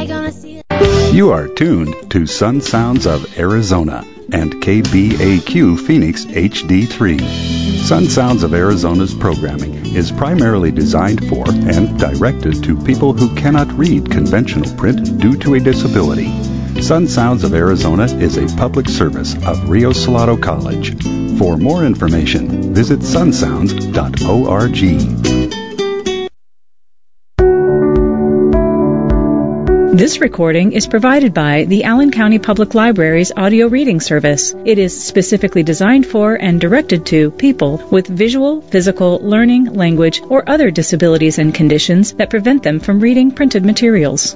gonna see it. You are tuned to Sun Sounds of Arizona and KBAQ Phoenix HD3. Sun Sounds of Arizona's programming is primarily designed for and directed to people who cannot read conventional print due to a disability. Sun Sounds of Arizona is a public service of Rio Salado College. For more information, visit sunsounds.org. This recording is provided by the Allen County Public Library's audio reading service. It is specifically designed for and directed to people with visual, physical, learning, language, or other disabilities and conditions that prevent them from reading printed materials.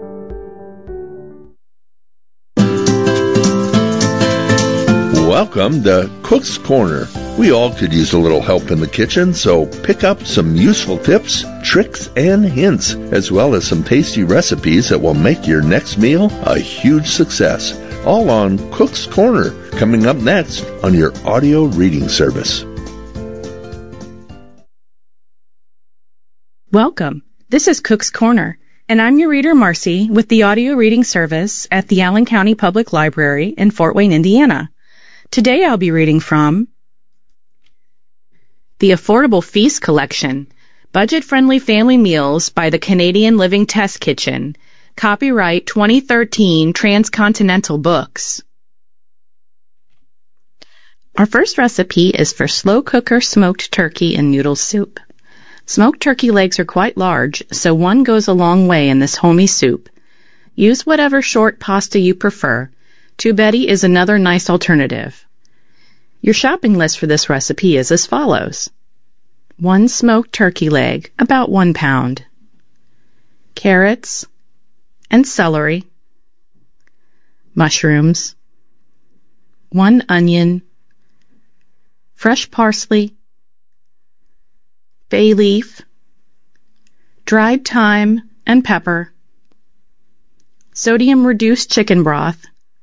Welcome to Cook's Corner. We all could use a little help in the kitchen, so pick up some useful tips, tricks, and hints, as well as some tasty recipes that will make your next meal a huge success. All on Cook's Corner, coming up next on your audio reading service. Welcome. This is Cook's Corner, and I'm your reader, Marcy, with the audio reading service at the Allen County Public Library in Fort Wayne, Indiana. Today I'll be reading from The Affordable Feast Collection, Budget-Friendly Family Meals by the Canadian Living Test Kitchen, copyright 2013 Transcontinental Books. Our first recipe is for slow cooker smoked turkey and noodle soup. Smoked turkey legs are quite large, so one goes a long way in this homey soup. Use whatever short pasta you prefer. Two Betty is another nice alternative. Your shopping list for this recipe is as follows. 1 smoked turkey leg, about 1 pound. Carrots and celery. Mushrooms. 1 onion. Fresh parsley. Bay leaf. Dried thyme and pepper. Sodium-reduced chicken broth.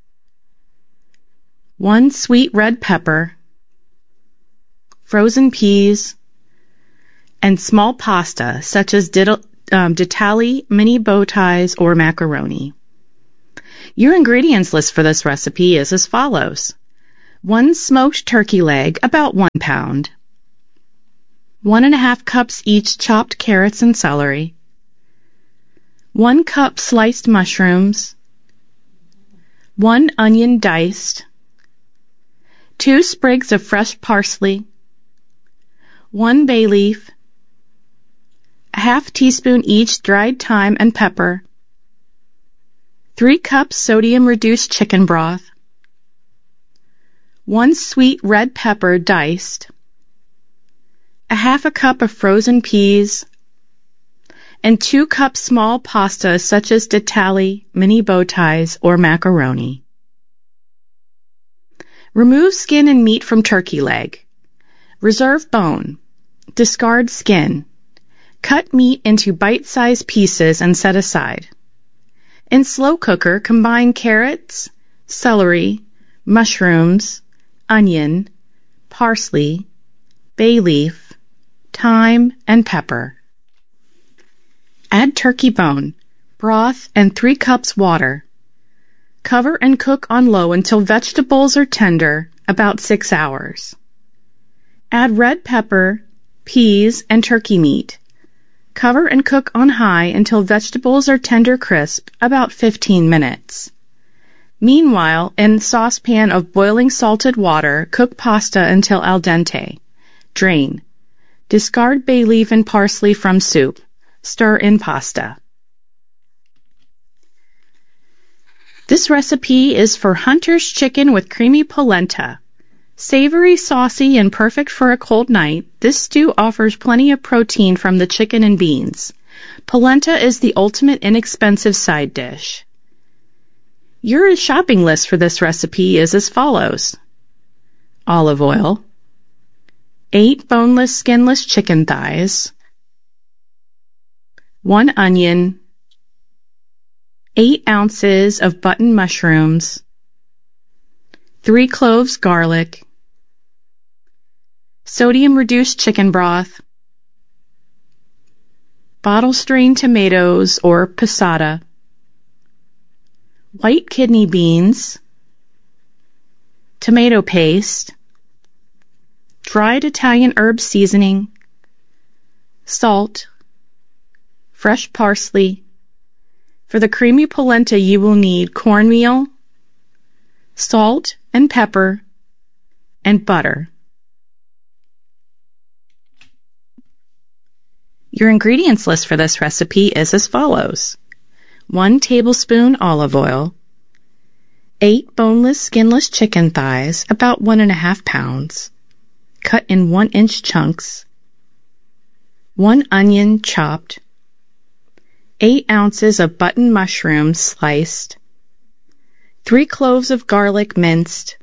1 sweet red pepper, frozen peas, and small pasta such as ditali, mini bow ties, or macaroni. Your ingredients list for this recipe is as follows. 1 smoked turkey leg, about 1 pound. 1½ cups each chopped carrots and celery. 1 cup sliced mushrooms. 1 onion diced. 2 sprigs of fresh parsley, 1 bay leaf, a ½ teaspoon each dried thyme and pepper, 3 cups sodium-reduced chicken broth, 1 sweet red pepper diced, a ½ cup of frozen peas, and 2 cups small pasta such as ditali, mini bow ties, or macaroni. Remove skin and meat from turkey leg. Reserve bone. Discard skin. Cut meat into bite-sized pieces and set aside. In slow cooker, combine carrots, celery, mushrooms, onion, parsley, bay leaf, thyme, and pepper. Add turkey bone, broth, and 3 cups water. Cover and cook on low until vegetables are tender, about 6 hours. Add red pepper, peas, and turkey meat. Cover and cook on high until vegetables are tender crisp, about 15 minutes. Meanwhile, in a saucepan of boiling salted water, cook pasta until al dente. Drain. Discard bay leaf and parsley from soup. Stir in pasta. This recipe is for Hunter's chicken with creamy polenta. Savory, saucy, and perfect for a cold night, this stew offers plenty of protein from the chicken and beans. Polenta is the ultimate inexpensive side dish. Your shopping list for this recipe is as follows. Olive oil, 8 boneless, skinless chicken thighs, 1 onion, 8 ounces of button mushrooms, 3 cloves garlic, sodium-reduced chicken broth, bottle-strained tomatoes or passata, white kidney beans, tomato paste, dried Italian herb seasoning, salt, fresh parsley. For the creamy polenta, you will need cornmeal, salt and pepper, and butter. Your ingredients list for this recipe is as follows: 1 tablespoon olive oil, 8 boneless, skinless chicken thighs, about 1.5 pounds, cut in 1-inch chunks, 1 onion chopped, 8 ounces of button mushrooms sliced, 3 cloves of garlic minced,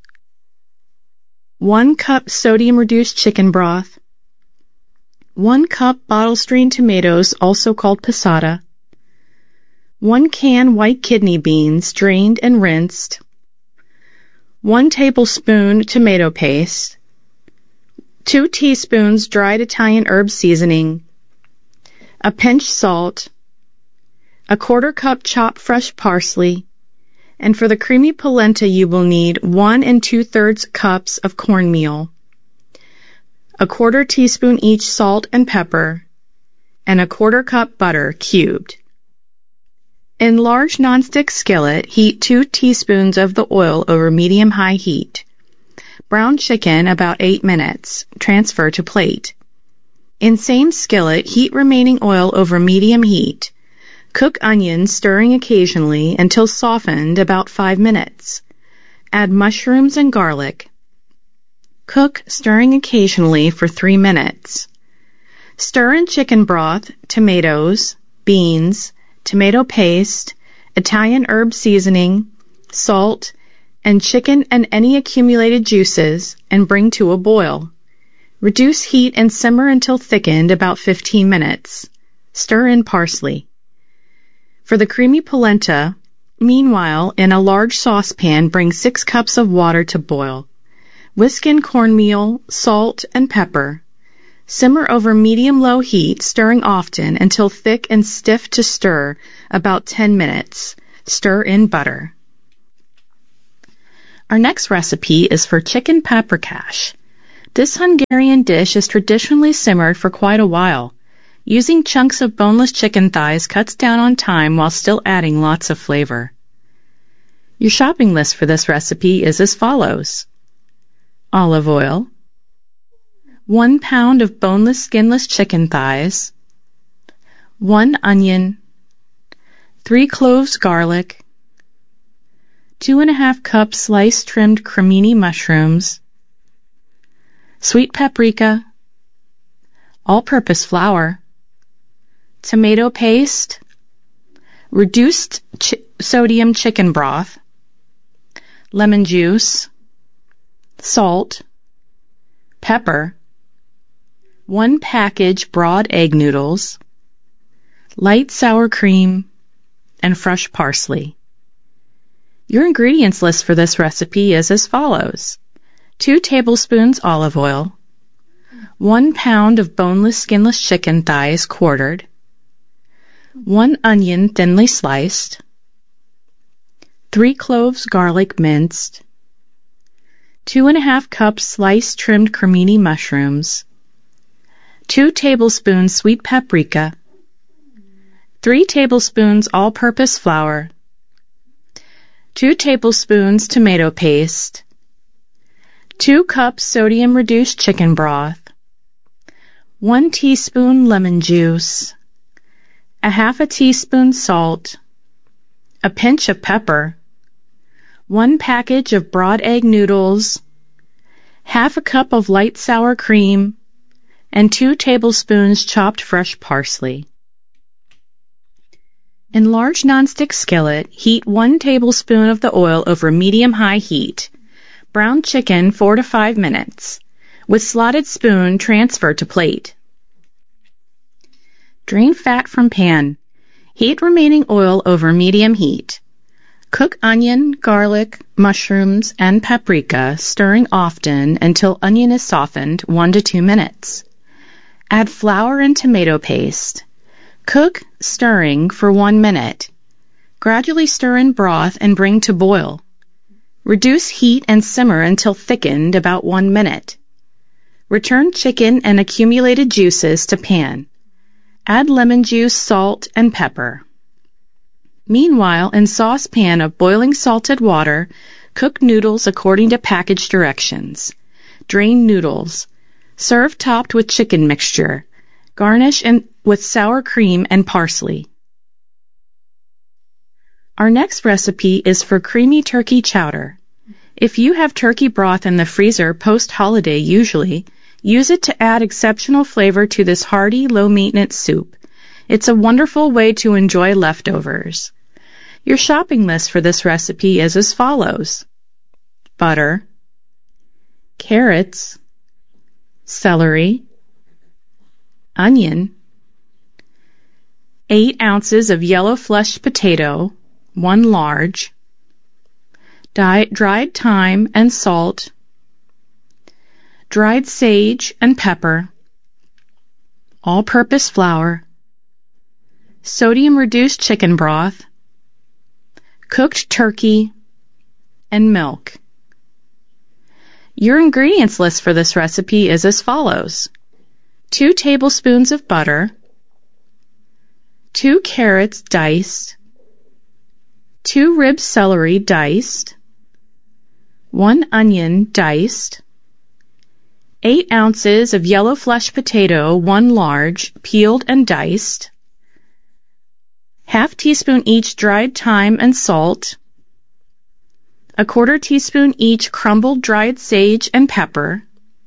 1 cup sodium-reduced chicken broth, 1 cup bottle-strained tomatoes, also called passata, 1 can white kidney beans, drained and rinsed, 1 tablespoon tomato paste, 2 teaspoons dried Italian herb seasoning, a pinch salt, a 1/4 cup chopped fresh parsley, and for the creamy polenta you will need 1 2/3 cups of cornmeal, a 1/4 teaspoon each salt and pepper, and a 1/4 cup butter cubed. In large nonstick skillet, heat 2 teaspoons of the oil over medium-high heat. Brown chicken about 8 minutes. Transfer to plate. In same skillet, heat remaining oil over medium heat. Cook onions, stirring occasionally, until softened about 5 minutes. Add mushrooms and garlic. Cook, stirring occasionally, for 3 minutes. Stir in chicken broth, tomatoes, beans, tomato paste, Italian herb seasoning, salt, and chicken and any accumulated juices, and bring to a boil. Reduce heat and simmer until thickened, about 15 minutes. Stir in parsley. For the creamy polenta, meanwhile, in a large saucepan, bring 6 cups of water to boil. Whisk in cornmeal, salt, and pepper. Simmer over medium-low heat, stirring often until thick and stiff to stir, about 10 minutes. Stir in butter. Our next recipe is for chicken paprikash. This Hungarian dish is traditionally simmered for quite a while. Using chunks of boneless chicken thighs cuts down on time while still adding lots of flavor. Your shopping list for this recipe is as follows: olive oil, 1 pound of boneless, skinless chicken thighs, 1 onion, 3 cloves garlic, 2.5 cups sliced trimmed cremini mushrooms, sweet paprika, all-purpose flour, tomato paste, reduced sodium chicken broth, lemon juice, salt, pepper, 1 package broad egg noodles, light sour cream, and fresh parsley. Your ingredients list for this recipe is as follows: 2 tablespoons olive oil, 1 pound of boneless, skinless chicken thighs quartered, 1 onion thinly sliced, 3 cloves garlic minced, 2.5 cups sliced trimmed cremini mushrooms, 2 tablespoons sweet paprika, 3 tablespoons all-purpose flour, 2 tablespoons tomato paste, 2 cups sodium-reduced chicken broth, 1 teaspoon lemon juice, a 1/2 teaspoon salt, a pinch of pepper, 1 package of broad egg noodles, 1/2 cup of light sour cream, and 2 tablespoons chopped fresh parsley. In large nonstick skillet, heat 1 tablespoon of the oil over medium-high heat. Brown chicken 4 to 5 minutes. With slotted spoon, transfer to plate. Drain fat from pan. Heat remaining oil over medium heat. Cook onion, garlic, mushrooms, and paprika, stirring often until onion is softened 1 to 2 minutes. Add flour and tomato paste. Cook, stirring, for 1 minute. Gradually stir in broth and bring to boil. Reduce heat and simmer until thickened about 1 minute. Return chicken and accumulated juices to pan. Add lemon juice, salt, and pepper. Meanwhile, in saucepan of boiling salted water, cook noodles according to package directions. Drain noodles. Serve topped with chicken mixture. Garnish with sour cream and parsley. Our next recipe is for creamy turkey chowder. If you have turkey broth in the freezer post-holiday usually, use it to add exceptional flavor to this hearty, low-maintenance soup. It's a wonderful way to enjoy leftovers. Your shopping list for this recipe is as follows: butter, carrots, celery, onion, 8 ounces of yellow fleshed potato, 1 large, dried thyme and salt, dried sage and pepper, all-purpose flour, sodium-reduced chicken broth, cooked turkey, and milk. Your ingredients list for this recipe is as follows: 2 tablespoons of butter, 2 carrots diced, 2 rib celery diced, 1 onion diced, 8 ounces of yellow flesh potato, 1 large, peeled and diced, ½ teaspoon each dried thyme and salt, ¼ teaspoon each crumbled dried sage and pepper,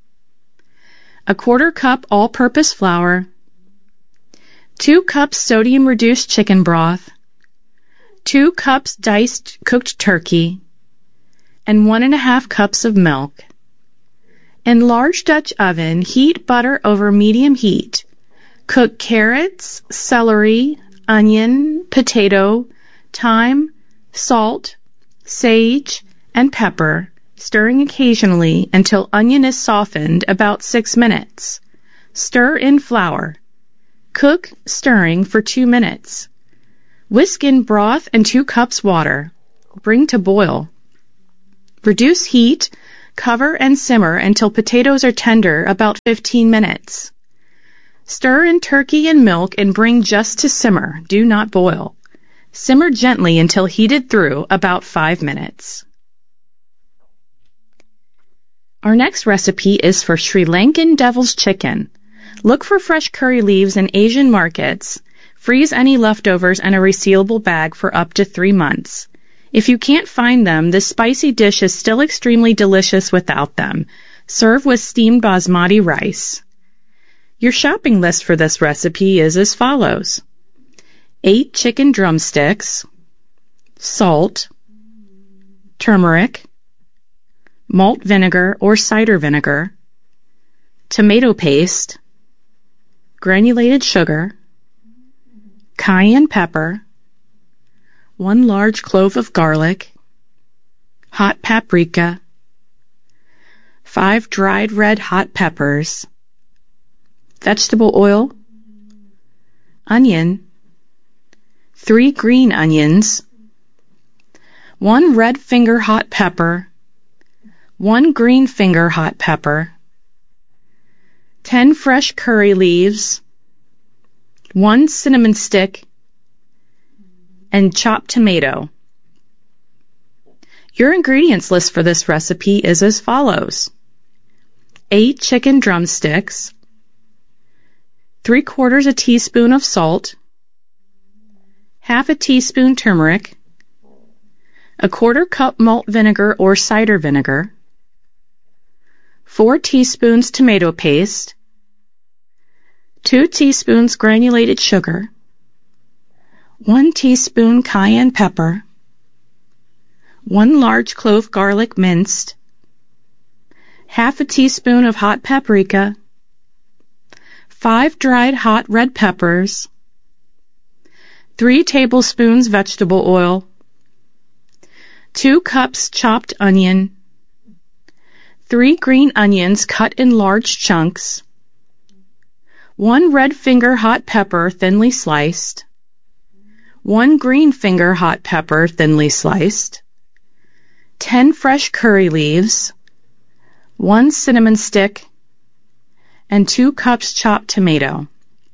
¼ cup all-purpose flour, 2 cups sodium-reduced chicken broth, 2 cups diced cooked turkey, and 1½ cups of milk. In large Dutch oven, heat butter over medium heat. Cook carrots, celery, onion, potato, thyme, salt, sage, and pepper, stirring occasionally until onion is softened about 6 minutes. Stir in flour. Cook, stirring, for 2 minutes. Whisk in broth and 2 cups water. Bring to boil. Reduce heat, cover and simmer until potatoes are tender about 15 minutes. Stir in turkey and milk and bring just to simmer. Do not boil. Simmer gently until heated through about 5 minutes. Our next recipe is for Sri Lankan devil's chicken. Look for fresh curry leaves in Asian markets. Freeze any leftovers in a resealable bag for up to 3 months. If you can't find them, this spicy dish is still extremely delicious without them. Serve with steamed basmati rice. Your shopping list for this recipe is as follows: 8 chicken drumsticks, salt, turmeric, malt vinegar or cider vinegar, tomato paste, granulated sugar, cayenne pepper, 1 large clove of garlic, hot paprika, 5 dried red hot peppers, vegetable oil, onion, 3 green onions, 1 red finger hot pepper, 1 green finger hot pepper, 10 fresh curry leaves, 1 cinnamon stick, and chopped tomato. Your ingredients list for this recipe is as follows: 8 chicken drumsticks, 3/4 teaspoon of salt, ½ a teaspoon turmeric, 1/4 cup malt vinegar or cider vinegar, 4 teaspoons tomato paste, 2 teaspoons granulated sugar, 1 teaspoon cayenne pepper, 1 large clove garlic minced, ½ a teaspoon of hot paprika, 5 dried hot red peppers, 3 tablespoons vegetable oil, 2 cups chopped onion, 3 green onions cut in large chunks, 1 red finger hot pepper thinly sliced, 1 green finger hot pepper thinly sliced, 10 fresh curry leaves, 1 cinnamon stick, and 2 cups chopped tomato.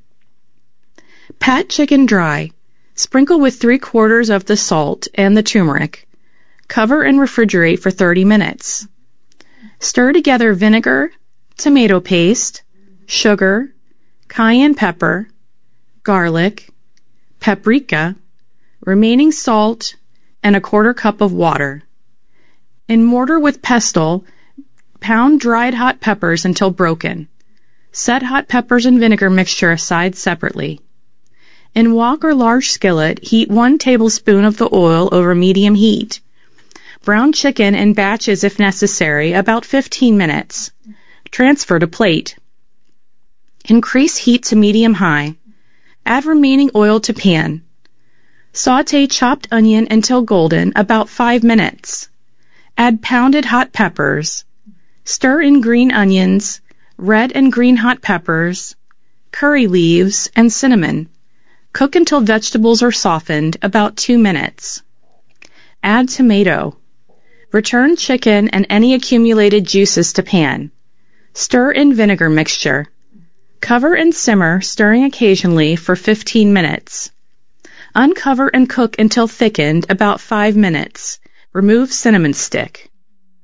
Pat chicken dry. Sprinkle with 3/4 of the salt and the turmeric. Cover and refrigerate for 30 minutes. Stir together vinegar, tomato paste, sugar, cayenne pepper, garlic, paprika, remaining salt, and 1/4 cup of water. In mortar with pestle, pound dried hot peppers until broken. Set hot peppers and vinegar mixture aside separately. In wok or large skillet, heat 1 tablespoon of the oil over medium heat. Brown chicken in batches if necessary, about 15 minutes. Transfer to plate. Increase heat to medium-high. Add remaining oil to pan. Sauté chopped onion until golden, about 5 minutes. Add pounded hot peppers. Stir in green onions, red and green hot peppers, curry leaves, and cinnamon. Cook until vegetables are softened, about 2 minutes. Add tomato. Return chicken and any accumulated juices to pan. Stir in vinegar mixture. Cover and simmer, stirring occasionally for 15 minutes. Uncover and cook until thickened, about 5 minutes. Remove cinnamon stick.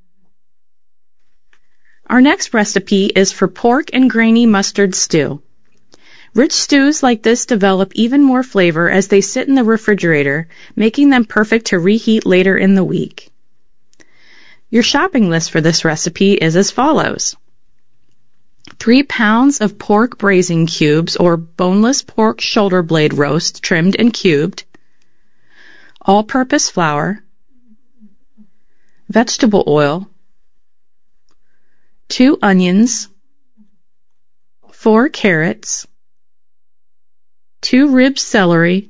Our next recipe is for pork and grainy mustard stew. Rich stews like this develop even more flavor as they sit in the refrigerator, making them perfect to reheat later in the week. Your shopping list for this recipe is as follows. 3 pounds of pork braising cubes or boneless pork shoulder blade roast trimmed and cubed, all-purpose flour, vegetable oil, 2 onions, 4 carrots, 2 ribs celery,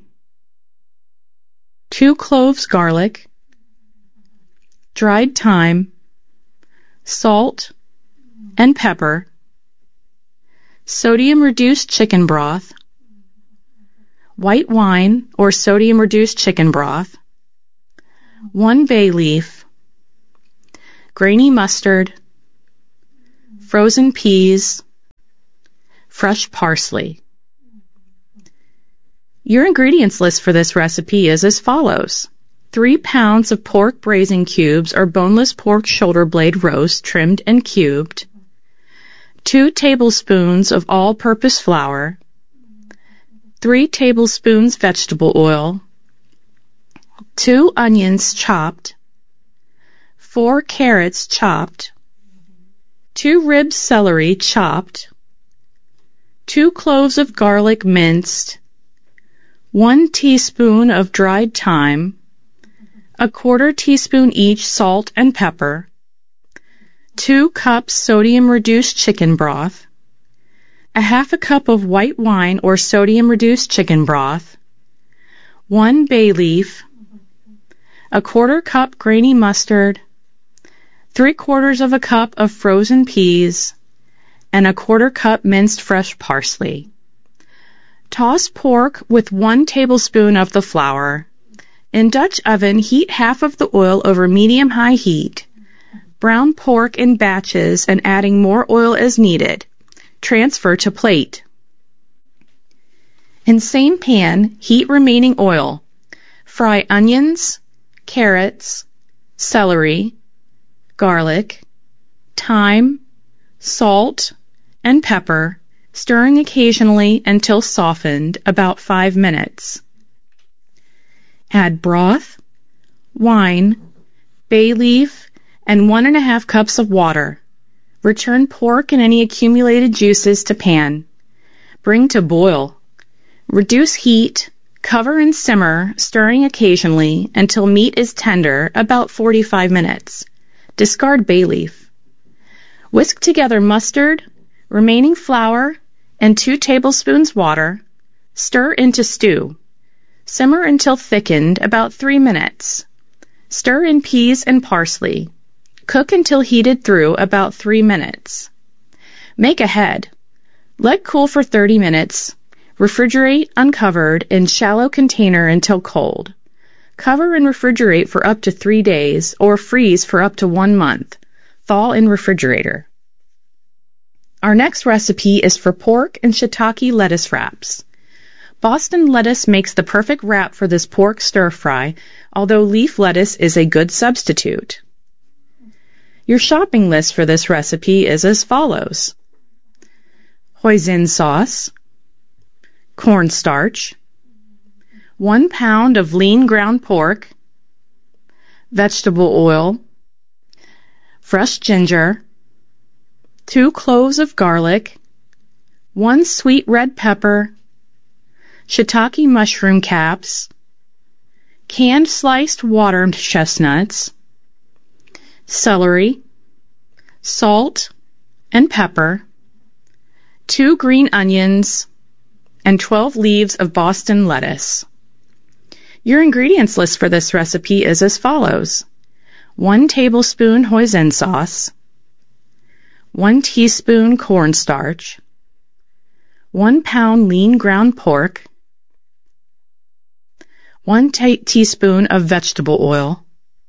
2 cloves garlic, dried thyme, salt and pepper, sodium-reduced chicken broth, white wine or sodium-reduced chicken broth, 1 bay leaf, grainy mustard, frozen peas, fresh parsley. Your ingredients list for this recipe is as follows. 3 pounds of pork braising cubes or boneless pork shoulder blade roast trimmed and cubed, 2 tablespoons of all-purpose flour, 3 tablespoons vegetable oil, 2 onions chopped, 4 carrots chopped, 2 ribs celery chopped, 2 cloves of garlic minced, 1 teaspoon of dried thyme, 1/4 teaspoon each salt and pepper, 2 cups sodium-reduced chicken broth, 1/2 cup of white wine or sodium-reduced chicken broth, 1 bay leaf, 1/4 cup grainy mustard, 3/4 cup of frozen peas, and 1/4 cup minced fresh parsley. Toss pork with 1 tablespoon of the flour. In Dutch oven, heat half of the oil over medium-high heat. Brown pork in batches and adding more oil as needed. Transfer to plate. In same pan, heat remaining oil. Fry onions, carrots, celery, garlic, thyme, salt, and pepper, stirring occasionally until softened, about 5 minutes. Add broth, wine, bay leaf, and 1½ cups of water. Return pork and any accumulated juices to pan. Bring to boil. Reduce heat, cover and simmer, stirring occasionally until meat is tender, about 45 minutes. Discard bay leaf. Whisk together mustard, remaining flour, and 2 tablespoons water. Stir into stew. Simmer until thickened, about 3 minutes. Stir in peas and parsley. Cook until heated through, about 3 minutes. Make ahead. Let cool for 30 minutes. Refrigerate uncovered in shallow container until cold. Cover and refrigerate for up to 3 days or freeze for up to 1 month. Thaw in refrigerator. Our next recipe is for pork and shiitake lettuce wraps. Boston lettuce makes the perfect wrap for this pork stir-fry, although leaf lettuce is a good substitute. Your shopping list for this recipe is as follows: hoisin sauce, cornstarch, 1 pound of lean ground pork, vegetable oil, fresh ginger, 2 cloves of garlic, 1 sweet red pepper, shiitake mushroom caps, canned sliced water chestnuts, celery, salt and pepper, 2 green onions, and 12 leaves of Boston lettuce. Your ingredients list for this recipe is as follows: 1 tablespoon hoisin sauce, 1 teaspoon cornstarch, 1 pound lean ground pork, 1 teaspoon of vegetable oil,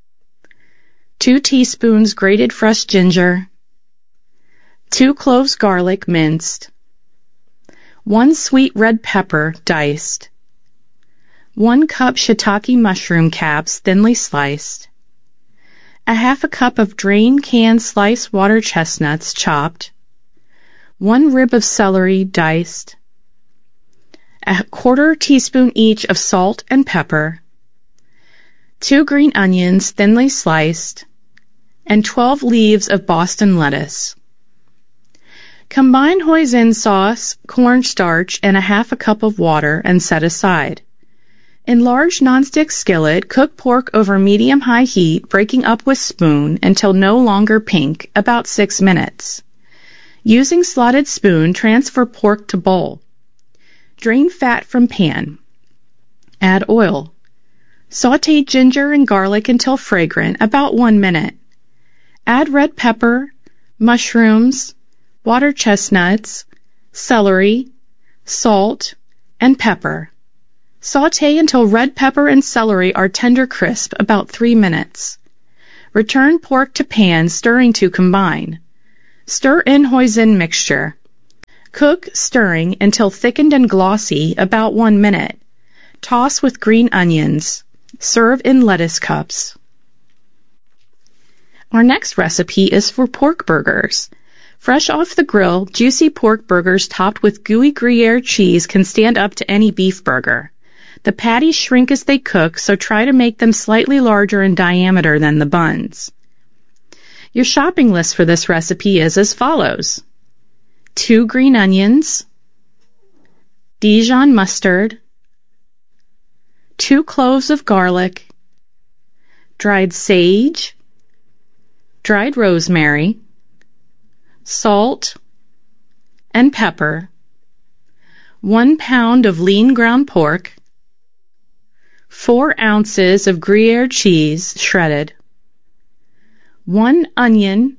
2 teaspoons grated fresh ginger, 2 cloves garlic minced, 1 sweet red pepper diced, 1 cup shiitake mushroom caps thinly sliced, a half a cup of drained canned sliced water chestnuts chopped, 1 rib of celery diced, a 1/4 teaspoon each of salt and pepper, 2 green onions thinly sliced, and 12 leaves of Boston lettuce. Combine hoisin sauce, cornstarch, and a half a cup of water and set aside. In large nonstick skillet, cook pork over medium-high heat, breaking up with spoon until no longer pink, about 6 minutes. Using slotted spoon, transfer pork to bowl. Drain fat from pan. Add oil. Sauté ginger and garlic until fragrant, about 1 minute. Add red pepper, mushrooms, water chestnuts, celery, salt, and pepper. Sauté until red pepper and celery are tender crisp, about 3 minutes. Return pork to pan, stirring to combine. Stir in hoisin mixture. Cook, stirring, until thickened and glossy, about 1 minute. Toss with green onions. Serve in lettuce cups. Our next recipe is for pork burgers. Fresh off the grill, juicy pork burgers topped with gooey Gruyere cheese can stand up to any beef burger. The patties shrink as they cook, so try to make them slightly larger in diameter than the buns. Your shopping list for this recipe is as follows: 2 green onions, Dijon mustard, 2 cloves of garlic, dried sage, dried rosemary, salt, and pepper, 1 pound of lean ground pork, 4 ounces of Gruyere cheese shredded, 1 onion,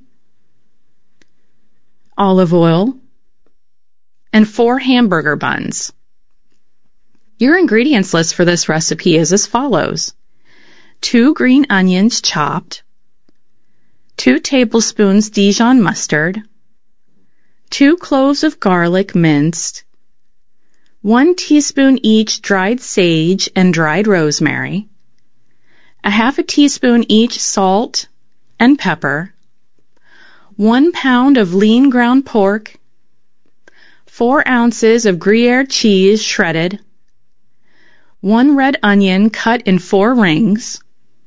olive oil, and 4 hamburger buns. Your ingredients list for this recipe is as follows: 2 green onions chopped, 2 tablespoons Dijon mustard, 2 cloves of garlic minced, 1 teaspoon each dried sage and dried rosemary, a half a teaspoon each salt and pepper, 1 pound of lean ground pork, 4 ounces of Gruyere cheese shredded, 1 red onion cut in 4 rings,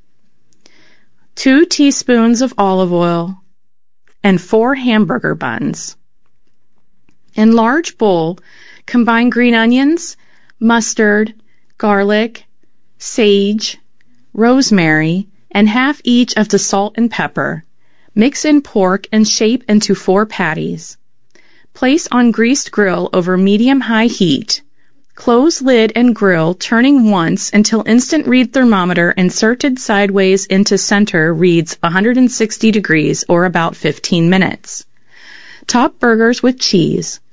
2 teaspoons of olive oil, and 4 hamburger buns. In large bowl, combine green onions, mustard, garlic, sage, rosemary, and half each of the salt and pepper. Mix in pork and shape into 4 patties. Place on greased grill over medium-high heat. Close lid and grill, turning once until instant read thermometer inserted sideways into center reads 160 degrees or about 15 minutes. Top burgers with cheese.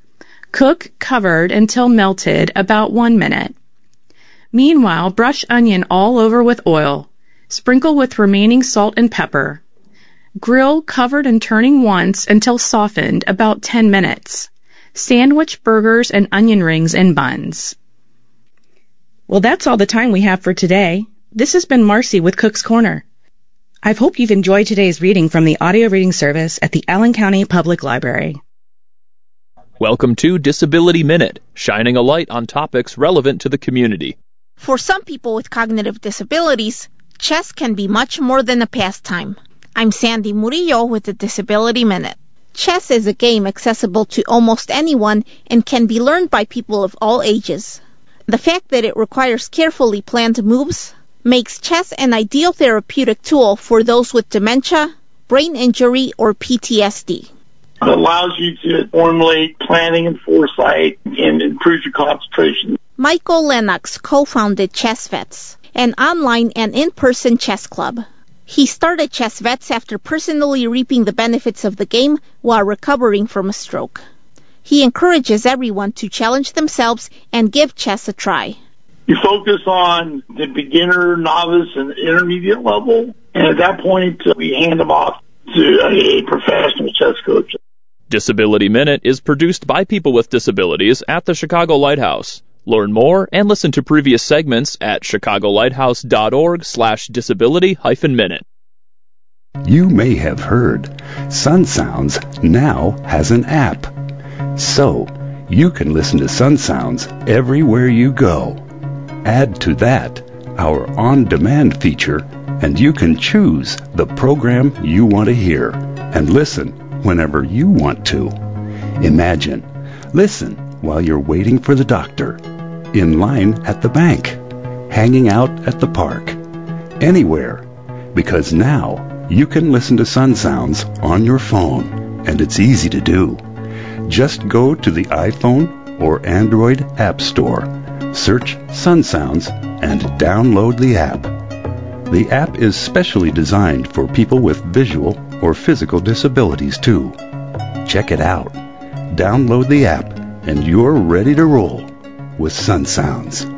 Cook covered until melted about 1 minute. Meanwhile, brush onion all over with oil. Sprinkle with remaining salt and pepper. Grill covered and turning once until softened about 10 minutes. Sandwich burgers and onion rings in buns. Well, that's all the time we have for today. This has been Marcy with Cook's Corner. I hope you've enjoyed today's reading from the audio reading service at the Allen County Public Library. Welcome to Disability Minute, shining a light on topics relevant to the community. For some people with cognitive disabilities, chess can be much more than a pastime. I'm Sandy Murillo with the Disability Minute. Chess is a game accessible to almost anyone and can be learned by people of all ages. The fact that it requires carefully planned moves makes chess an ideal therapeutic tool for those with dementia, brain injury, or PTSD. It allows you to formulate planning and foresight and improve your concentration. Michael Lennox co-founded Chess Vets, an online and in-person chess club. He started Chess Vets after personally reaping the benefits of the game while recovering from a stroke. He encourages everyone to challenge themselves and give chess a try. You focus on the beginner, novice, and intermediate level, and at that point, we hand them off to a professional chess coach. Disability Minute is produced by people with disabilities at the Chicago Lighthouse. Learn more and listen to previous segments at chicagolighthouse.org/disability-minute. You may have heard Sun Sounds now has an app. So, you can listen to Sun Sounds everywhere you go. Add to that our on-demand feature, and you can choose the program you want to hear and listen whenever you want to. Imagine, listen while you're waiting for the doctor, in line at the bank, hanging out at the park, anywhere, because now you can listen to Sun Sounds on your phone, and it's easy to do. Just go to the iPhone or Android App Store, search Sun Sounds, and download the app. The app is specially designed for people with visual or physical disabilities too. Check it out. Download the app, and you're ready to roll with Sun Sounds.